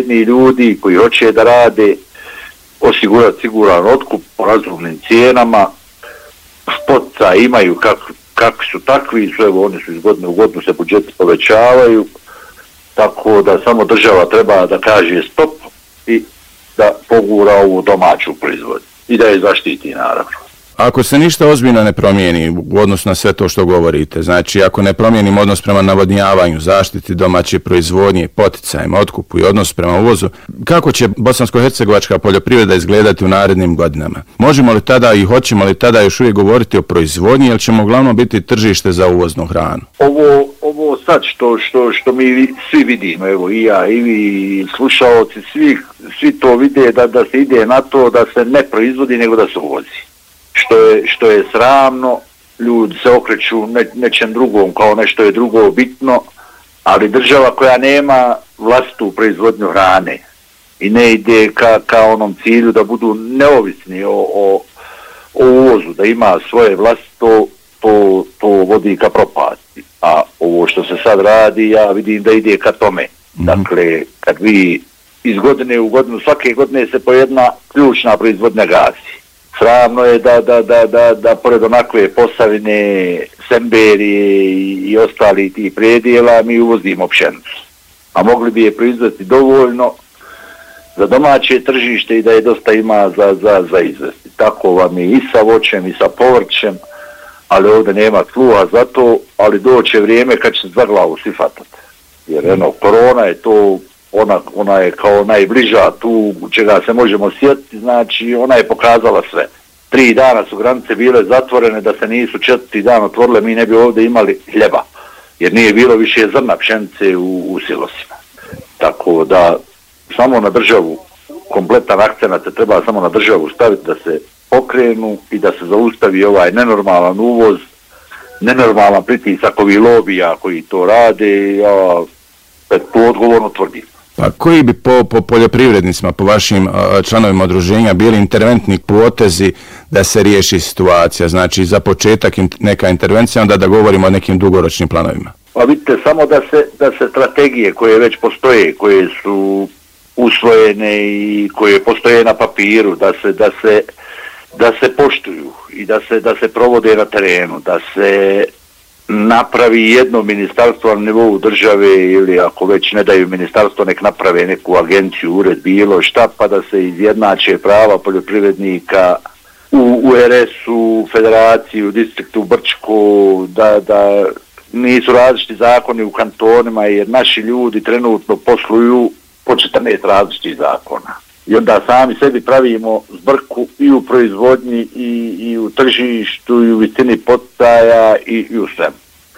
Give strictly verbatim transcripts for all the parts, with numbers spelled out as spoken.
kvalitetni ljudi koji hoće da rade, osigurati siguran otkup po razumnim cijenama, poticaje imaju kak, kakvi su takvi, su, evo, oni su iz godine u godinu se budžeti povećavaju, tako da samo država treba da kaže stop i da pogura ovu domaću proizvodnju i da je zaštiti naravno. Ako se ništa ozbiljno ne promijeni u odnosu na sve to što govorite, znači ako ne promijenimo odnos prema navodnjavanju, zaštiti domaće proizvodnje, poticajima, otkupu i odnos prema uvozu, kako će bosansko-hercegovačka poljoprivreda izgledati u narednim godinama? Možemo li tada i hoćemo li tada još uvijek govoriti o proizvodnji ili ćemo uglavnom biti tržište za uvoznu hranu? Ovo, ovo sad što, što, što mi svi vidimo, evo i ja i vi slušaoci, svi, svi to vide da, da se ide na to da se ne proizvodi nego da se uvozi. Što je, što je sramno, ljudi se okreću ne, nečem drugom kao nešto je drugo bitno, ali država koja nema vlastitu proizvodnju hrane i ne ide ka, ka onom cilju da budu neovisni o, o, o uvozu, da ima svoje vlastito, to, to vodi ka propasti. A ovo što se sad radi, ja vidim da ide ka tome. Mm-hmm. Dakle, kad vi iz godine u godinu, svake godine se po jedna ključna proizvodnja gasi. Sramno je da, da, da, da, da pored onakve Posavine, Semberije i, i ostali tih predjela mi uvozimo pšenicu. A mogli bi je proizvesti dovoljno za domaće tržište i da je dosta ima za, za, za izvesti. Tako vam je i sa voćem i sa povrćem, ali ovdje nema sluha za to, ali doće vrijeme kad će se za glavu svi fatati. Jer eno, korona je to, ona, ona je kao najbliža tu čega se možemo sjetiti, znači ona je pokazala sve. Tri dana su granice bile zatvorene, da se nisu četvrti dan otvorile, mi ne bi ovdje imali hljeba, jer nije bilo više zrna pšenice u, u silosima. Tako da samo na državu, kompletan akcenat se treba samo na državu staviti da se pokrenu i da se zaustavi ovaj nenormalan uvoz, nenormalan pritisak ovih lobija koji to rade, ja to odgovorno tvrdim. Pa koji bi po, po poljoprivrednicima, po vašim članovima udruženja bili interventni potezi da se riješi situacija? Znači za početak neka intervencija, onda da govorimo o nekim dugoročnim planovima. Pa vidite, samo da se, da se strategije koje već postoje, koje su usvojene i koje postoje na papiru, da se, da se, da se poštuju i da se, da se provode na terenu, da se napravi jedno ministarstvo na nivou države ili ako već ne daju ministarstvo, nek naprave neku agenciju, ured, bilo šta, pa da se izjednače prava poljoprivrednika u, u er es-u, federaciji, u distriktu Brčko, da, da nisu različiti zakoni u kantonima, jer naši ljudi trenutno posluju po četrnaest različitih zakona. I onda sami sebi pravimo zbrku i u proizvodnji i, i u tržištu i u visini poticaja i, i u svemu.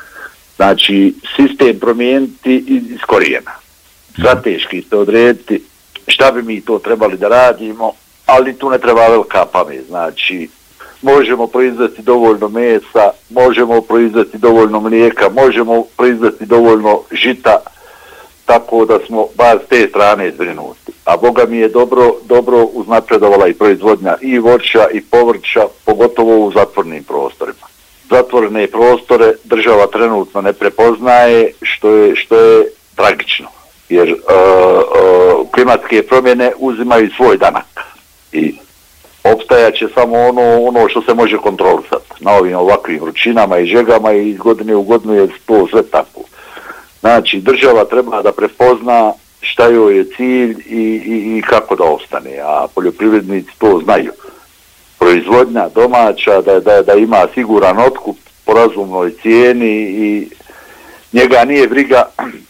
Znači, sistem promijeniti iz korijena. Strateški to odrediti šta bi mi to trebali da radimo, ali tu ne treba velika pamet. Znači, možemo proizvesti dovoljno mesa, možemo proizvesti dovoljno mlijeka, možemo proizvesti dovoljno žita, tako da smo bar s te strane zbrinuti. A Boga mi je dobro, dobro uznapredovala i proizvodnja i voća i povrća, pogotovo u zatvornim prostorima. Zatvorene prostore država trenutno ne prepoznaje, što je, što je tragično. Jer uh, uh, klimatske promjene uzimaju svoj danak i opstajaće samo ono, ono što se može kontrolisati na ovim ovakvim vrućinama i žegama i iz godine u godinu je to sve tako. Znači, država treba da prepozna šta joj je cilj i, i, i kako da ostane, a poljoprivrednici to znaju. Proizvodnja domaća, da, da, da ima siguran otkup po razumnoj cijeni i njega nije briga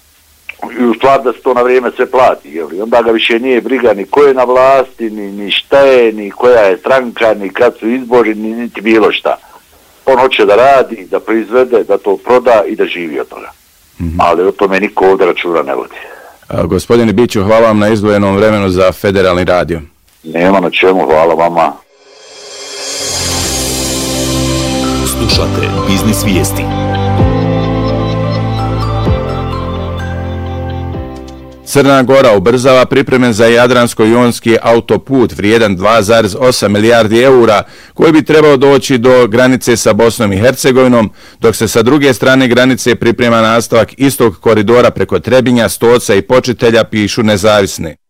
i u stvar da se to na vrijeme sve plati. Jeli? Onda ga više nije briga ni ko je na vlasti, ni, ni šta je, ni koja je stranka, ni kad su izbori, ni niti bilo šta. On hoće da radi, da proizvede, da to proda i da živi od toga. Mm-hmm. Ali o tome niko ovdje računa ne vodi. A, gospodine Biću, hvala vam na izdvojenom vremenu za Federalni radio. Nema na čemu, hvala vama. Slušate Biznis Vijesti. Crna Gora ubrzava pripreme za Jadransko-jonski autoput vrijedan dva zarez osam milijardi eura koji bi trebao doći do granice sa Bosnom i Hercegovinom, dok se sa druge strane granice priprema nastavak istog koridora preko Trebinja, Stoca i Počitelja, pišu Nezavisne.